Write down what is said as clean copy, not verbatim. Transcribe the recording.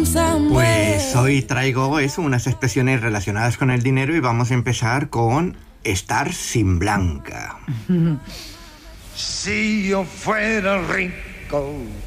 Pues hoy traigo unas expresiones relacionadas con el dinero y vamos a empezar con estar sin Blanca. Si yo fuera rico,